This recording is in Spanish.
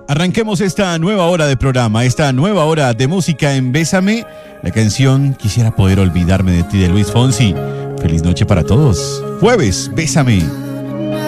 Arranquemos esta nueva hora de programa, esta nueva hora de música en Bésame. La canción Quisiera poder olvidarme de ti de Luis Fonsi. Feliz noche para todos. Jueves, Bésame.